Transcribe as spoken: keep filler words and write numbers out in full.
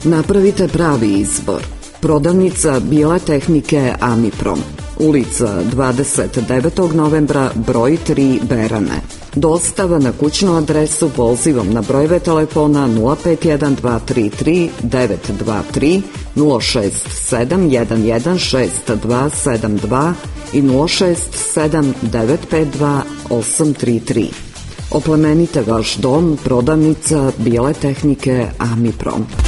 Napravite pravi izbor. Prodavnica bijele tehnike Amiprom. Ulica dvadeset devetog novembra, broj tri, Berane. Dostava na kućnu adresu pozivom na brojeve telefona nula pet jedan dva tri tri devet dva tri, nula šest sedam jedan jedan šest dva sedam dva i nula šest sedam devet pet dva osam tri tri. Oplemenite vaš dom, prodavnica bijele tehnike Amiprom.